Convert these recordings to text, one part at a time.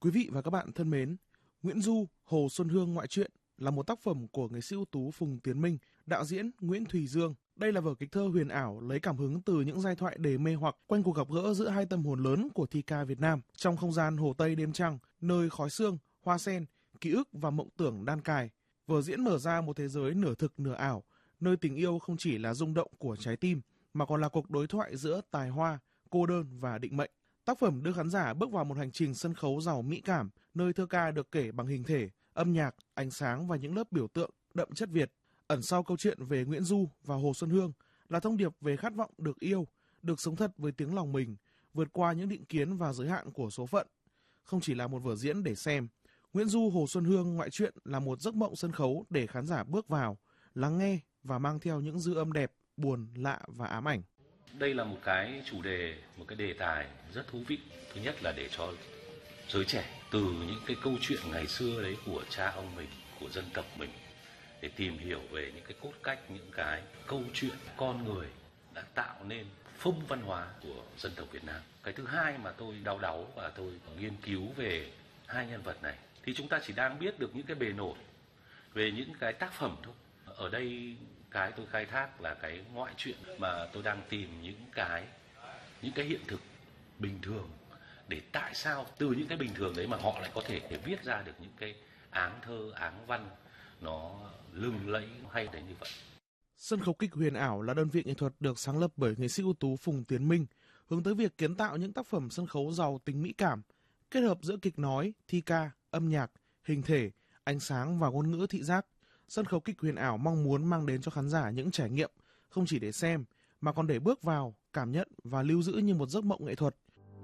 Quý vị và các bạn thân mến, Nguyễn Du, Hồ Xuân Hương ngoại truyện là một tác phẩm của nghệ sĩ ưu tú Phùng Tiến Minh, đạo diễn Nguyễn Thùy Dương. Đây là vở kịch thơ huyền ảo lấy cảm hứng từ những giai thoại đầy mê hoặc quanh cuộc gặp gỡ giữa hai tâm hồn lớn của thi ca Việt Nam trong không gian Hồ Tây đêm trăng, nơi khói sương, hoa sen, ký ức và mộng tưởng đan cài. Vở diễn mở ra một thế giới nửa thực nửa ảo, nơi tình yêu không chỉ là rung động của trái tim mà còn là cuộc đối thoại giữa tài hoa, cô đơn và định mệnh. Tác phẩm đưa khán giả bước vào một hành trình sân khấu giàu mỹ cảm, nơi thơ ca được kể bằng hình thể, âm nhạc, ánh sáng và những lớp biểu tượng đậm chất Việt. Ẩn sau câu chuyện về Nguyễn Du và Hồ Xuân Hương là thông điệp về khát vọng được yêu, được sống thật với tiếng lòng mình, vượt qua những định kiến và giới hạn của số phận. Không chỉ là một vở diễn để xem, Nguyễn Du Hồ Xuân Hương ngoại truyện là một giấc mộng sân khấu để khán giả bước vào, lắng nghe và mang theo những dư âm đẹp, buồn, lạ và ám ảnh. Đây là một cái chủ đề, một cái đề tài rất thú vị. Thứ nhất là để cho giới trẻ từ những cái câu chuyện ngày xưa đấy của cha ông mình, của dân tộc mình, để tìm hiểu về những cái cốt cách, những cái câu chuyện con người đã tạo nên phong văn hóa của dân tộc Việt Nam. Cái thứ hai mà tôi đau đáu và tôi nghiên cứu về hai nhân vật này thì chúng ta chỉ đang biết được những cái bề nổi về những cái tác phẩm thôi. Ở đây cái tôi khai thác là cái ngoại truyện mà tôi đang tìm những cái hiện thực bình thường, để tại sao từ những cái bình thường đấy mà họ lại có thể viết ra được những cái áng thơ, áng văn nó lừng lẫy hay đến như vậy. Sân khấu kịch huyền ảo là đơn vị nghệ thuật được sáng lập bởi nghệ sĩ ưu tú Phùng Tiến Minh, hướng tới việc kiến tạo những tác phẩm sân khấu giàu tính mỹ cảm, kết hợp giữa kịch nói, thi ca, âm nhạc, hình thể, ánh sáng và ngôn ngữ thị giác. Sân khấu kịch huyền ảo mong muốn mang đến cho khán giả những trải nghiệm không chỉ để xem mà còn để bước vào, cảm nhận và lưu giữ như một giấc mộng nghệ thuật.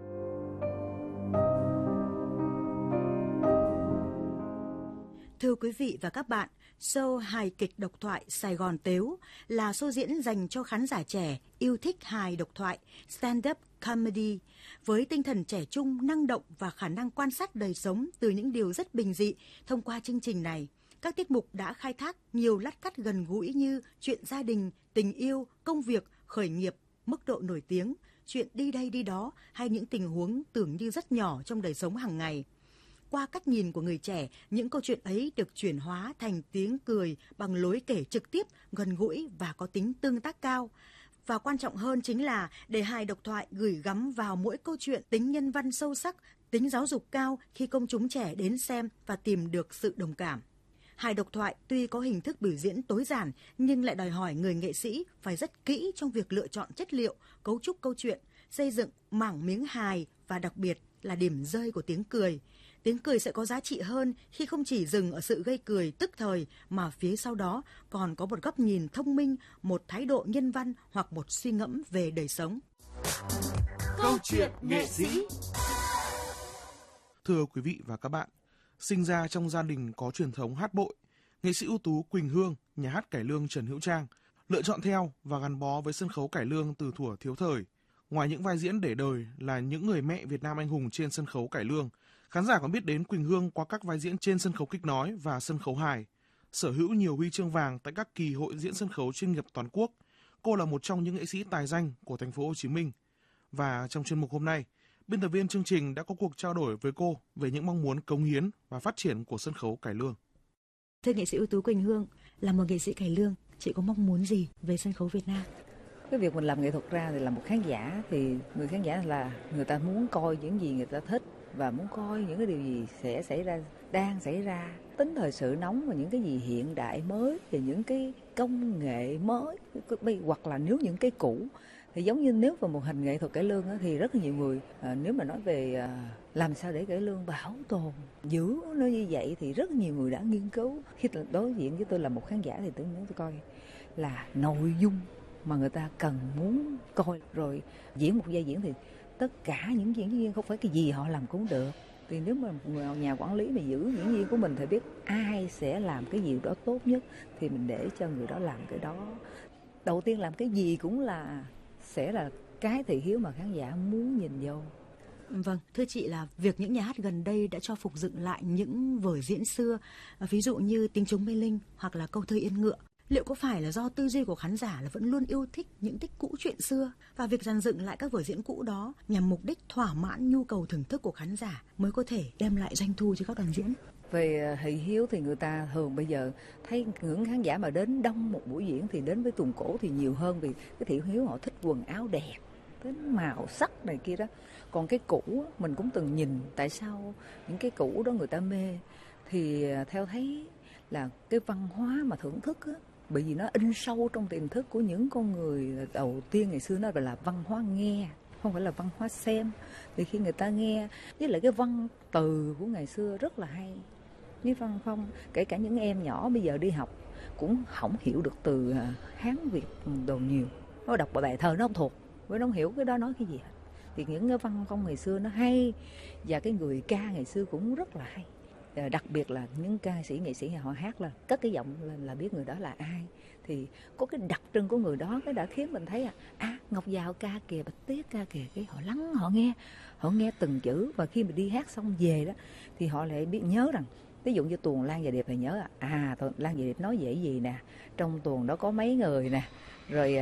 Thưa quý vị và các bạn, show hài kịch độc thoại Sài Gòn Tếu là show diễn dành cho khán giả trẻ yêu thích hài độc thoại, stand-up comedy, với tinh thần trẻ trung, năng động và khả năng quan sát đời sống từ những điều rất bình dị. Thông qua chương trình này, các tiết mục đã khai thác nhiều lát cắt gần gũi như chuyện gia đình, tình yêu, công việc, khởi nghiệp, mức độ nổi tiếng, chuyện đi đây đi đó hay những tình huống tưởng như rất nhỏ trong đời sống hàng ngày. Qua cách nhìn của người trẻ, những câu chuyện ấy được chuyển hóa thành tiếng cười bằng lối kể trực tiếp, gần gũi và có tính tương tác cao. Và quan trọng hơn chính là để hài độc thoại gửi gắm vào mỗi câu chuyện tính nhân văn sâu sắc, tính giáo dục cao khi công chúng trẻ đến xem và tìm được sự đồng cảm. Hài độc thoại tuy có hình thức biểu diễn tối giản nhưng lại đòi hỏi người nghệ sĩ phải rất kỹ trong việc lựa chọn chất liệu, cấu trúc câu chuyện, xây dựng mảng miếng hài và đặc biệt là điểm rơi của tiếng cười. Tiếng cười sẽ có giá trị hơn khi không chỉ dừng ở sự gây cười tức thời mà phía sau đó còn có một góc nhìn thông minh, một thái độ nhân văn hoặc một suy ngẫm về đời sống. Câu chuyện nghệ sĩ. Thưa quý vị và các bạn, sinh ra trong gia đình có truyền thống hát bội, nghệ sĩ ưu tú Quỳnh Hương, nhà hát cải lương Trần Hữu Trang lựa chọn theo và gắn bó với sân khấu cải lương từ thuở thiếu thời. Ngoài những vai diễn để đời là những người mẹ Việt Nam anh hùng trên sân khấu cải lương, khán giả còn biết đến Quỳnh Hương qua các vai diễn trên sân khấu kịch nói và sân khấu hài. Sở hữu nhiều huy chương vàng tại các kỳ hội diễn sân khấu chuyên nghiệp toàn quốc, cô là một trong những nghệ sĩ tài danh của thành phố Hồ Chí Minh. Và trong chuyên mục hôm nay, biên tập viên chương trình đã có cuộc trao đổi với cô về những mong muốn cống hiến và phát triển của sân khấu cải lương. Thưa nghệ sĩ ưu tú Quỳnh Hương, là một nghệ sĩ cải lương, chị có mong muốn gì về sân khấu Việt Nam? Cái việc mình làm nghệ thuật ra thì là một khán giả, thì người khán giả là người ta muốn coi những gì người ta thích và muốn coi những cái điều gì sẽ xảy ra, đang xảy ra, tính thời sự nóng và những cái gì hiện đại mới và những cái công nghệ mới, hoặc là nếu những cái cũ. Thì giống như nếu vào một hình nghệ thuật cải lương á, thì rất là nhiều người, nếu mà nói về làm sao để cải lương bảo tồn giữ nó như vậy thì rất nhiều người đã nghiên cứu. Khi đối diện với tôi là một khán giả thì tôi muốn tôi coi là nội dung mà người ta cần muốn coi, rồi diễn một vai diễn thì tất cả những diễn viên không phải cái gì họ làm cũng được. Thì nếu mà một nhà quản lý mà giữ diễn viên của mình thì biết ai sẽ làm cái gì đó tốt nhất thì mình để cho người đó làm cái đó. Đầu tiên làm cái gì cũng là sẽ là cái thị hiếu mà khán giả muốn nhìn vô. Vâng, thưa chị, là việc những nhà hát gần đây đã cho phục dựng lại những vở diễn xưa, ví dụ như Tiếng Trống Mê Linh hoặc là Câu Thơ Yên Ngựa, Liệu có phải là do tư duy của khán giả là vẫn luôn yêu thích những tích cũ chuyện xưa, và việc dàn dựng lại các vở diễn cũ đó nhằm mục đích thỏa mãn nhu cầu thưởng thức của khán giả mới có thể đem lại doanh thu cho các đoàn diễn? Về thị hiếu thì người ta thường bây giờ thấy những khán giả mà đến đông một buổi diễn thì đến với tuồng cổ thì nhiều hơn, vì cái thị hiếu họ thích quần áo đẹp, đến màu sắc này kia đó. Còn cái cũ mình cũng từng nhìn, tại sao những cái cũ đó người ta mê, thì theo thấy là cái văn hóa mà thưởng thức á, bởi vì nó in sâu trong tiềm thức của những con người đầu tiên ngày xưa, nó gọi là văn hóa nghe, không phải là văn hóa xem. Thì khi người ta nghe, với lại cái văn từ của ngày xưa rất là hay, với văn phong, kể cả những em nhỏ bây giờ đi học cũng không hiểu được từ Hán Việt đồ nhiều, nó đọc bài thơ nó không thuộc, với nó không hiểu cái đó nói cái gì hết. Thì những cái văn phong ngày xưa nó hay, và cái người ca ngày xưa cũng rất là hay. Đặc biệt là những ca sĩ, nghệ sĩ họ hát là cất cái giọng lên là biết người đó là ai. Thì có cái đặc trưng của người đó, cái đã khiến mình thấy Ngọc Giao ca kìa, Bạch Tuyết ca kìa, cái họ lắng họ nghe từng chữ. Và khi mà đi hát xong về đó thì họ lại biết nhớ rằng, ví dụ như tuồng Lan và Điệp thì nhớ Lan và Điệp nói về gì nè, trong tuồng đó có mấy người nè, rồi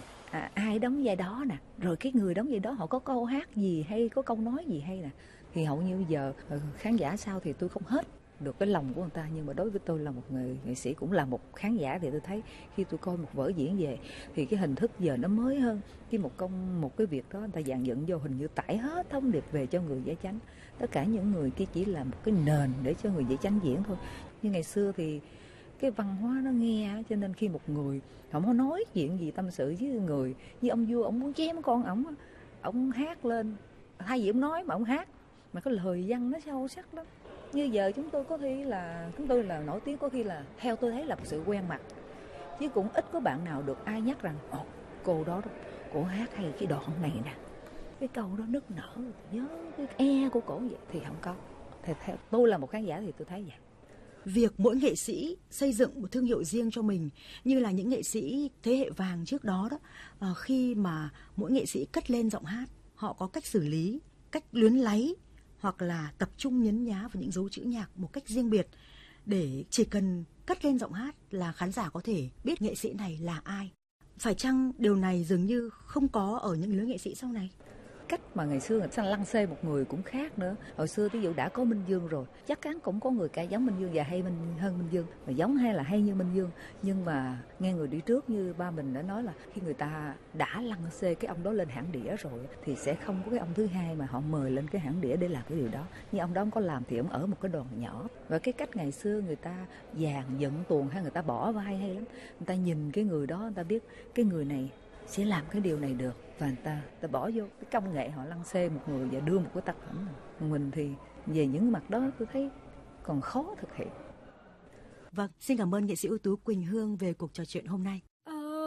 ai đóng vai đó nè, rồi cái người đóng vai đó họ có câu hát gì hay, có câu nói gì hay nè. Thì hầu như bây giờ khán giả sao thì tôi không hết được cái lòng của người ta, nhưng mà đối với tôi là một người nghệ sĩ, cũng là một khán giả, thì tôi thấy khi tôi coi một vở diễn về thì cái hình thức giờ nó mới hơn. Khi một cái việc đó người ta dàn dựng vô, hình như tải hết thông điệp về cho người giải chánh. Tất cả những người kia chỉ là một cái nền để cho người giải chánh diễn thôi. Nhưng ngày xưa thì cái văn hóa nó nghe, cho nên khi một người không có nói chuyện gì tâm sự với người, như ông vua ông muốn chém con ông hát lên, thay vì ông nói mà ông hát, mà cái lời văn nó sâu sắc lắm. Như giờ chúng tôi là nổi tiếng, có khi là theo tôi thấy là một sự quen mặt, chứ cũng ít có bạn nào được ai nhắc rằng cô đó cổ hát hay cái đoạn này nè, cái câu đó nức nở, nhớ cái e của cổ vậy, thì không có. Thì theo tôi là một khán giả thì tôi thấy vậy. Việc mỗi nghệ sĩ xây dựng một thương hiệu riêng cho mình, như là những nghệ sĩ thế hệ vàng trước đó khi mà mỗi nghệ sĩ cất lên giọng hát, họ có cách xử lý, cách luyến láy, hoặc là tập trung nhấn nhá vào những dấu chữ nhạc một cách riêng biệt, để chỉ cần cất lên giọng hát là khán giả có thể biết nghệ sĩ này là ai. Phải chăng điều này dường như không có ở những lứa nghệ sĩ sau này? Cách mà ngày xưa người ta lăng xê một người cũng khác nữa. Hồi xưa ví dụ đã có Minh Dương rồi, chắc chắn cũng có người ca giống Minh Dương và hay hơn Minh Dương, mà giống hay là hay như Minh Dương. Nhưng mà nghe người đi trước như ba mình đã nói là khi người ta đã lăng xê cái ông đó lên hãng đĩa rồi thì sẽ không có cái ông thứ hai mà họ mời lên cái hãng đĩa để làm cái điều đó. Nhưng ông đó không có làm thì ông ở một cái đoàn nhỏ. Và cái cách ngày xưa người ta dàn dựng tuồng hay người ta bỏ vai hay lắm. Người ta nhìn cái người đó, người ta biết cái người này sẽ làm cái điều này được, và người ta bỏ vô cái công nghệ họ lăng xê một người và đưa một cái tác phẩm. Mình thì về những mặt đó tôi thấy còn khó thực hiện. Vâng, xin cảm ơn nghệ sĩ ưu tú Quỳnh Hương về cuộc trò chuyện hôm nay.